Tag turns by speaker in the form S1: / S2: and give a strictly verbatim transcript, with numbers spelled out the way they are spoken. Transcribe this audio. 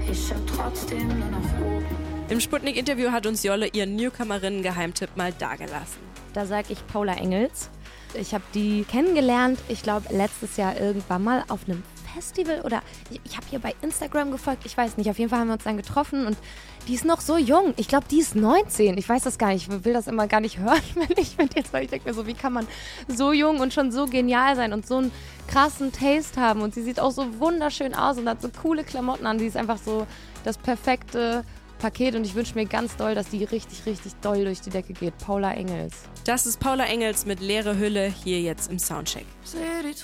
S1: Ich schau trotzdem nur nach oben.
S2: Im Sputnik-Interview hat uns Jolle ihren Newcomerinnen-Geheimtipp mal dagelassen.
S3: Da sage ich Paula Engels. Ich habe die kennengelernt, ich glaube, letztes Jahr irgendwann mal auf einem Festival oder ich, ich habe ihr bei Instagram gefolgt, ich weiß nicht, auf jeden Fall haben wir uns dann getroffen und die ist noch so jung. Ich glaube, die ist neunzehn. Ich weiß das gar nicht, ich will das immer gar nicht hören, wenn ich mit jetzt, weil ich denke mir so, wie kann man so jung und schon so genial sein und so einen krassen Taste haben und sie sieht auch so wunderschön aus und hat so coole Klamotten an, die ist einfach so das perfekte Paket und ich wünsche mir ganz doll, dass die richtig, richtig doll durch die Decke geht. Paula Engels.
S2: Das ist Paula Engels mit Leere Hülle hier jetzt im Soundcheck.